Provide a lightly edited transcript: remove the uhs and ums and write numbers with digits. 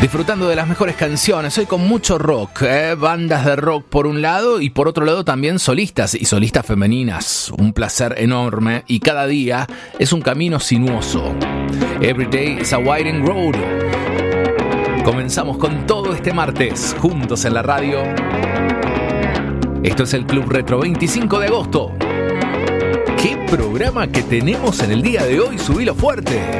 Disfrutando de las mejores canciones, hoy con mucho rock, bandas de rock por un lado y por otro lado también solistas y solistas femeninas. Un placer enorme y cada día es un camino sinuoso. Every day is a winding road. Comenzamos con todo este martes, juntos en la radio. Esto es el Club Retro, 25 de agosto. ¿Qué programa que tenemos en el día de hoy? Subilo fuerte.